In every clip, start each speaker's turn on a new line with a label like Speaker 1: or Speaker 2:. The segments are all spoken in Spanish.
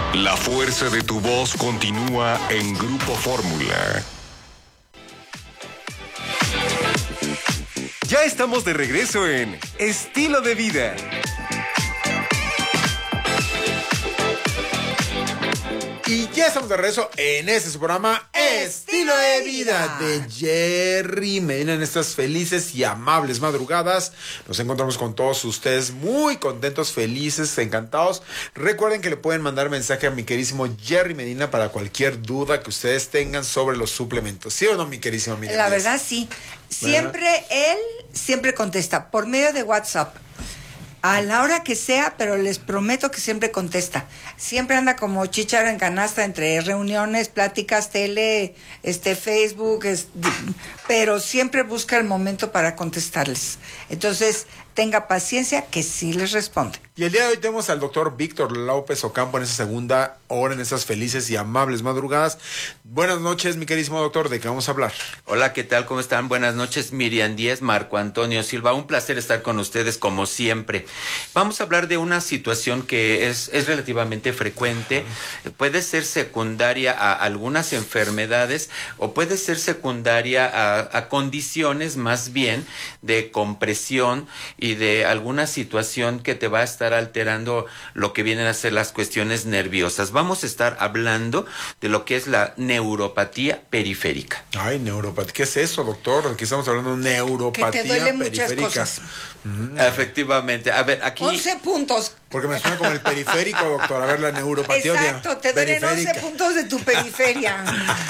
Speaker 1: La fuerza de tu voz continúa en Grupo Fórmula. Ya estamos de regreso en Estilo de Vida.
Speaker 2: Y ya estamos de regreso en este su programa Estilo de Vida de Jerry Medina. En estas felices y amables madrugadas nos encontramos con todos ustedes muy contentos, felices, encantados. Recuerden que le pueden mandar mensaje a mi queridísimo Jerry Medina para cualquier duda que ustedes tengan sobre los suplementos. ¿Sí o no, mi queridísimo Miriam?
Speaker 3: La verdad, sí. Él siempre contesta por medio de WhatsApp. A la hora que sea, pero les prometo que siempre contesta. Siempre anda como chícharo en canasta entre reuniones, pláticas, tele, Facebook, pero siempre busca el momento para contestarles. Entonces, tenga paciencia que sí les responde.
Speaker 2: Y el día de hoy tenemos al doctor Víctor López Ocampo en esa segunda hora, en estas felices y amables madrugadas. Buenas noches, mi queridísimo doctor, ¿de qué vamos a hablar?
Speaker 4: Hola, ¿qué tal? ¿Cómo están? Buenas noches, Miriam Díez, Marco Antonio Silva. Un placer estar con ustedes como siempre. Vamos a hablar de una situación que es relativamente frecuente. Puede ser secundaria a algunas enfermedades o puede ser secundaria a condiciones más bien de compresión y de alguna situación que te va a estar alterando lo que vienen a ser las cuestiones nerviosas. Vamos a estar hablando de lo que es la neuropatía periférica.
Speaker 2: Ay, neuropatía. ¿Qué es eso, doctor? Aquí estamos hablando de neuropatía
Speaker 3: que te duelen
Speaker 2: periférica.
Speaker 3: Muchas cosas.
Speaker 4: Efectivamente. A ver, aquí...
Speaker 3: 11 puntos.
Speaker 2: Porque me suena como el periférico, doctor. A ver, la neuropatía.
Speaker 3: Exacto, te duelen 11 puntos de tu periferia.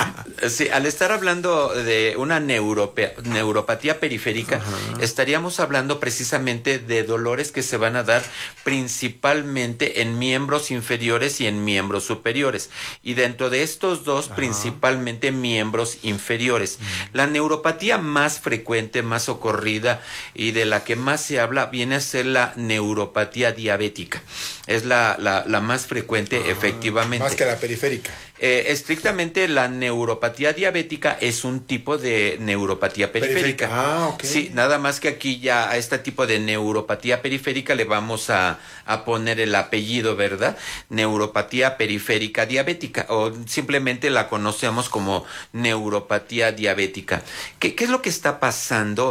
Speaker 4: Sí, al estar hablando de una neuropatía periférica, estaríamos hablando precisamente de dolores que se van a dar principalmente en miembros inferiores y en miembros superiores. Y dentro de estos dos, principalmente miembros inferiores. La neuropatía más frecuente, más ocurrida y de la que más se habla viene a ser la neuropatía diabética. Es la más frecuente, efectivamente.
Speaker 2: Más que la periférica.
Speaker 4: Estrictamente la neuropatía diabética es un tipo de neuropatía periférica.
Speaker 2: Okay.
Speaker 4: Sí, nada más que aquí ya a este tipo de neuropatía periférica le vamos a poner el apellido, ¿verdad? Neuropatía periférica diabética, o simplemente la conocemos como neuropatía diabética. ¿Qué es lo que está pasando?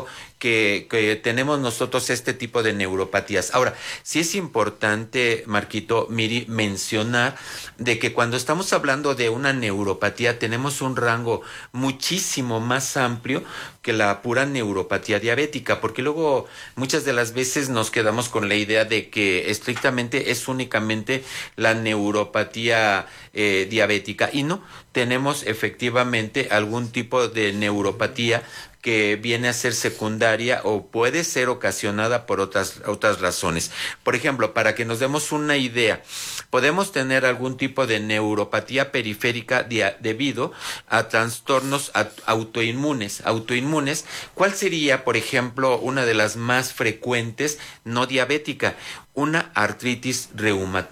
Speaker 4: Que tenemos nosotros este tipo de neuropatías. Ahora, sí es importante, Marquito, Miri, mencionar de que cuando estamos hablando de una neuropatía tenemos un rango muchísimo más amplio que la pura neuropatía diabética, porque luego muchas de las veces nos quedamos con la idea de que estrictamente es únicamente la neuropatía diabética, y no, tenemos efectivamente algún tipo de neuropatía que viene a ser secundaria o puede ser ocasionada por otras razones. Por ejemplo, para que nos demos una idea, podemos tener algún tipo de neuropatía periférica debido a trastornos autoinmunes. ¿Cuál sería, por ejemplo, una de las más frecuentes, no diabética? Una artritis reumatoide.